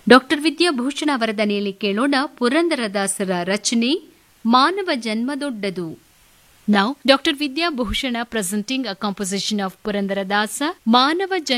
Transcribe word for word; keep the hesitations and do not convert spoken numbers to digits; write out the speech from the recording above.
Doctor Vidyabhushana ಅವರ ದನಿಯಲ್ಲಿ ಕೇಳೋಣ ಪುರಂದರದಾಸರ ರಚನೆ ಮಾನವ ಜನ್ಮ ದೊಡ್ಡದು. Now, Doctor Vidya Bhushana presenting a composition of Purandaradasa, Manava Janma